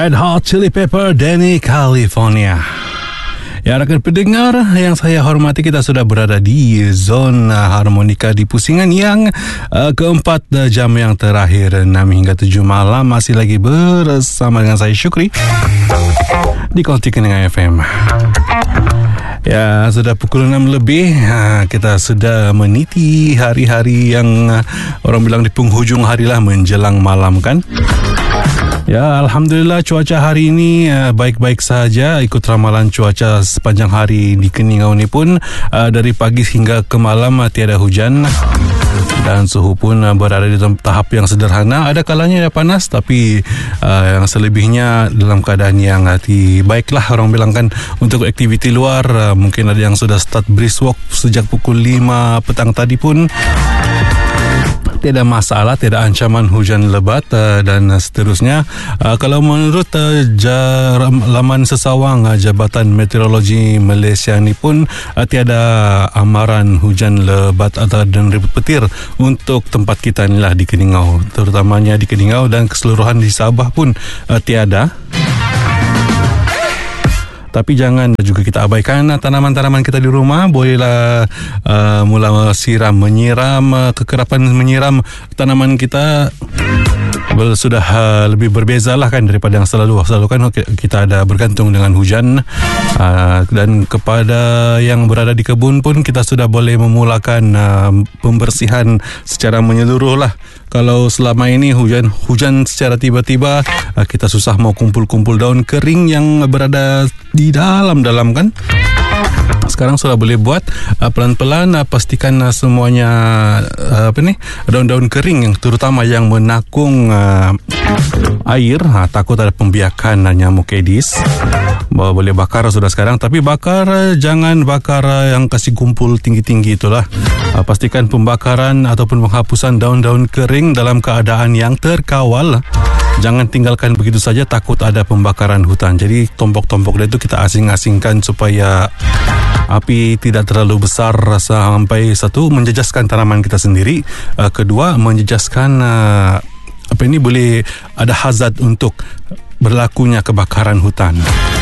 Red Hot Chili Pepper, Danny California. Ya, rakan pendengar yang saya hormati, kita sudah berada di zona harmonika di pusingan yang keempat jam yang terakhir 6 hingga 7 malam. Masih lagi bersama dengan saya Syukri di Konti Keningan FM. Ya, sudah pukul 6 lebih. Kita sudah meniti hari-hari yang orang bilang di penghujung hari lah, menjelang malam kan. Ya, Alhamdulillah cuaca hari ini baik-baik saja. Ikut ramalan cuaca sepanjang hari di Keningau ni pun dari pagi hingga ke malam tiada hujan. Dan suhu pun berada di tahap yang sederhana. Ada kalanya panas, tapi yang selebihnya dalam keadaan yang baiklah orang bilang kan. Untuk aktiviti luar, mungkin ada yang sudah start brisk walk sejak pukul 5 petang tadi pun. Tidak masalah, tidak ancaman hujan lebat dan seterusnya. Kalau menurut laman sesawang Jabatan Meteorologi Malaysia ni pun tiada amaran hujan lebat atau dan ribut petir untuk tempat kita ni lah di Keningau. Terutamanya di Keningau dan keseluruhan di Sabah pun tiada. Tapi jangan juga kita abaikan tanaman-tanaman kita di rumah. Bolehlah mula menyiram, kekerapan menyiram tanaman kita sudah lebih berbeza lah kan daripada yang selalu kan kita ada bergantung dengan hujan. Dan kepada yang berada di kebun pun kita sudah boleh memulakan pembersihan secara menyeluruh lah. Kalau selama ini hujan secara tiba-tiba, kita susah mau kumpul-kumpul daun kering yang berada di dalam kan. Sekarang sudah boleh buat pelan-pelan. Pastikan semuanya daun-daun kering yang terutama yang menakung air, takut ada pembiakan nyamuk Aedes. Boleh bakar sudah sekarang, tapi bakar jangan bakar yang kasih kumpul tinggi-tinggi itulah. Pastikan pembakaran ataupun penghapusan daun-daun kering dalam keadaan yang terkawal. Jangan tinggalkan begitu saja, takut ada pembakaran hutan. Jadi tombok-tombok itu kita asing-asingkan supaya api tidak terlalu besar sampai satu menjejaskan tanaman kita sendiri, kedua menjejaskan boleh ada hazard untuk berlakunya kebakaran hutan.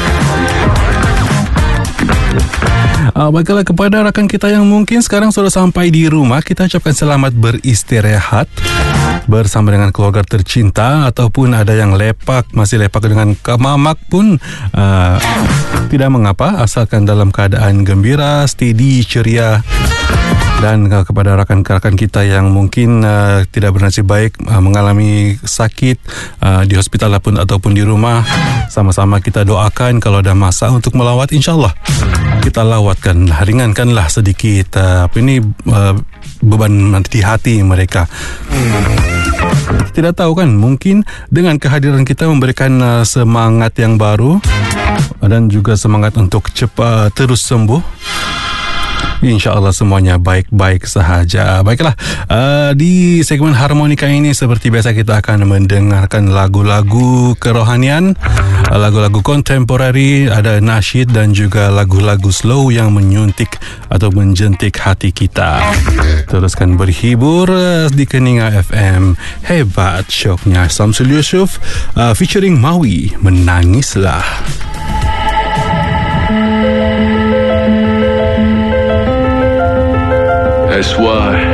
Baiklah, kepada rakan kita yang mungkin sekarang sudah sampai di rumah, kita ucapkan selamat beristirahat bersama dengan keluarga tercinta, ataupun ada yang masih lepak dengan kemamak pun tidak mengapa, asalkan dalam keadaan gembira, steady, ceria. Dan kepada rakan-rakan kita yang mungkin tidak bernasib baik, mengalami sakit di hospital ataupun di rumah, sama-sama kita doakan kalau ada masa untuk melawat, insyaAllah kita lawatkan, ringankanlah sedikit beban di hati mereka. Tidak tahu kan, mungkin dengan kehadiran kita memberikan semangat yang baru dan juga semangat untuk cepat terus sembuh. InsyaAllah semuanya baik-baik sahaja. Baiklah, di segmen harmonika ini seperti biasa kita akan mendengarkan lagu-lagu kerohanian, lagu-lagu kontemporari, ada nasyid dan juga lagu-lagu slow yang menyuntik atau menjentik hati kita. Teruskan berhibur di Keningan FM. Hebat syoknya Samsul Yusof featuring Mawi, Menangislah. That's why